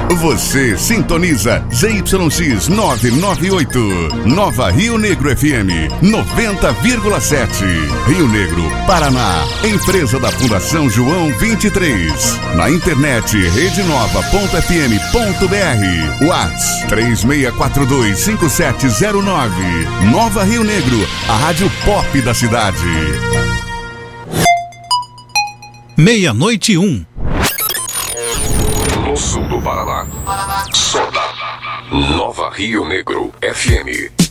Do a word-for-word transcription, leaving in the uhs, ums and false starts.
Você sintoniza Z Y X novecentos e noventa e oito. Nova Rio Negro F M noventa vírgula sete. Rio Negro, Paraná. Empresa da Fundação João vinte e três. Na internet rede nova ponto f m ponto b r. WhatsApp três seis quatro dois cinco sete zero nove. Nova Rio Negro, a rádio pop da cidade. Meia-noite e um. No sul do Paraná, só dá Nova Rio Negro F M.